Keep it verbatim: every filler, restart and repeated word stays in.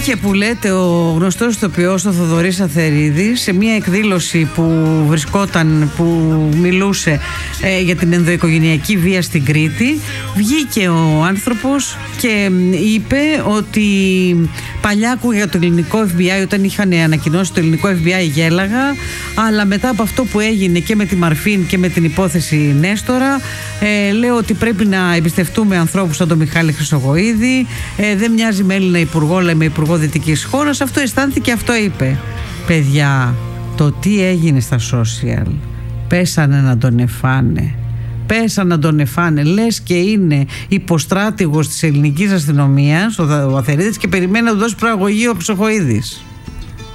Βγήκε που λέτε ο γνωστός ηθοποιός ο Θοδωρής Αθερίδης σε μια εκδήλωση που βρισκόταν, που μιλούσε ε, για την ενδοοικογενειακή βία στην Κρήτη. Βγήκε ο άνθρωπος και είπε ότι παλιά άκουγε για το ελληνικό εφ μπι άι, όταν είχαν ανακοινώσει το ελληνικό εφ μπι άι γέλαγα, αλλά μετά από αυτό που έγινε και με τη Μαρφίν και με την υπόθεση Νέστορα, ε, λέω ότι πρέπει να εμπιστευτούμε ανθρώπους σαν τον Μιχάλη Χρυσογοΐδη. Ε, δεν μοιάζει με Έλληνα υπουργό, αλλά με υπουργό δυτικής χώρας. Αυτό αισθάνθηκε, αυτό είπε. Παιδιά, το τι έγινε στα social, πέσανε να τον εφάνε. Πέσανε να τον εφάνε. Λες και είναι υποστράτηγος της ελληνικής αστυνομίας ο Αθερίδης και περιμένει να του δώσει προαγωγή ο Χρυσοχοΐδης.